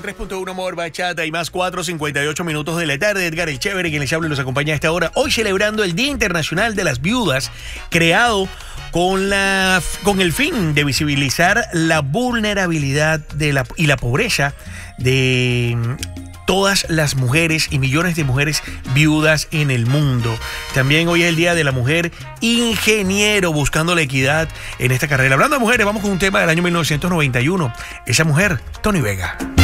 93.1 More Bachata y más 4:58 minutos de la tarde. Edgar el Chévere, quien les habla y los acompaña a esta hora. Hoy celebrando el Día Internacional de las Viudas, creado con el fin de visibilizar la vulnerabilidad y la pobreza de todas las mujeres y millones de mujeres viudas en el mundo. También hoy es el Día de la Mujer Ingeniero, buscando la equidad en esta carrera. Hablando de mujeres, vamos con un tema del año 1991. Esa mujer, Tony Vega.